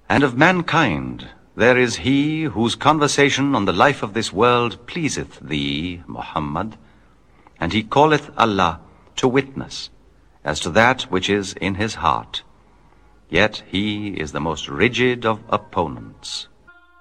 And of mankind there is he whose conversation on the life of this world pleaseth thee, Muhammad, and he calleth Allah to witness as to that which is in his heart. Yet he is the most rigid of opponents.